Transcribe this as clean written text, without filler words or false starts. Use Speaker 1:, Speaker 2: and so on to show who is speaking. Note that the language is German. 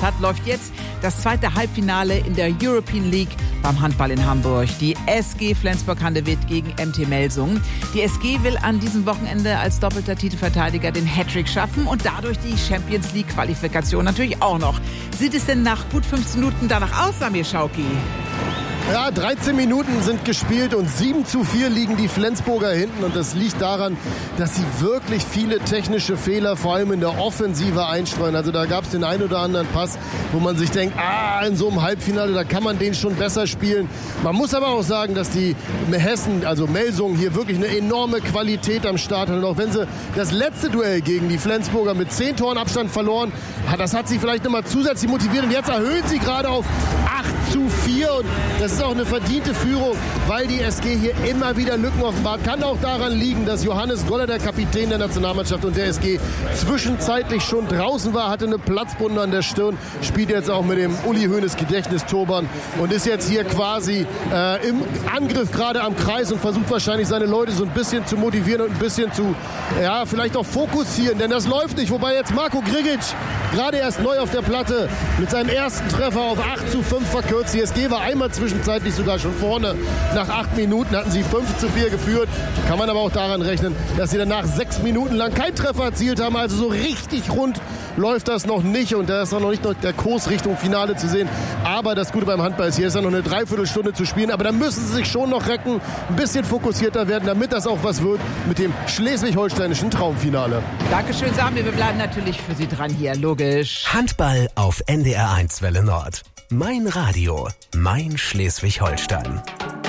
Speaker 1: verpasst hat, läuft jetzt das zweite Halbfinale in der European League beim Handball in Hamburg. Die SG Flensburg-Handewitt gegen MT Melsungen. Die SG will an diesem Wochenende als doppelter Titelverteidiger den Hattrick schaffen und dadurch die Champions League-Qualifikation natürlich auch noch. Sieht es denn nach gut 15 Minuten danach aus, Samir Schauki?
Speaker 2: Ja, 13 Minuten sind gespielt und 7:4 liegen die Flensburger hinten. Und das liegt daran, dass sie wirklich viele technische Fehler, vor allem in der Offensive, einstreuen. Also da gab es den einen oder anderen Pass, wo man sich denkt, in so einem Halbfinale, da kann man den schon besser spielen. Man muss aber auch sagen, dass die Hessen, also Melsungen, hier wirklich eine enorme Qualität am Start haben. Und auch wenn sie das letzte Duell gegen die Flensburger mit 10 Toren Abstand verloren, das hat sie vielleicht nochmal zusätzlich motiviert. Und jetzt erhöhen sie gerade auf 8:4. Und das ist auch eine verdiente Führung, weil die SG hier immer wieder Lücken offenbart. Kann auch daran liegen, dass Johannes Goller, der Kapitän der Nationalmannschaft und der SG, zwischenzeitlich schon draußen war, hatte eine Platzwunde an der Stirn, spielt jetzt auch mit dem Uli Hoeneß Gedächtnisturban und ist jetzt hier quasi im Angriff gerade am Kreis und versucht wahrscheinlich seine Leute so ein bisschen zu motivieren und ein bisschen zu, vielleicht auch fokussieren, denn das läuft nicht. Wobei jetzt Marko Grigic, gerade erst neu auf der Platte, mit seinem ersten Treffer auf 8:5 verkürzt. Die SG war einmal zwischenzeitlich sogar schon vorne. Nach 8 Minuten hatten sie 5:4 geführt. Kann man aber auch daran rechnen, dass sie danach 6 Minuten lang keinen Treffer erzielt haben. Also so richtig rund läuft das noch nicht. Und da ist auch noch nicht der Kurs Richtung Finale zu sehen. Aber das Gute beim Handball ist, hier ist ja noch eine Dreiviertelstunde zu spielen. Aber da müssen sie sich schon noch recken, ein bisschen fokussierter werden, damit das auch was wird mit dem schleswig-holsteinischen Traumfinale.
Speaker 1: Dankeschön, Samir. Wir bleiben natürlich für Sie dran hier, logisch.
Speaker 3: Handball auf NDR 1 Welle Nord. Mein Radio, mein Schleswig-Holstein.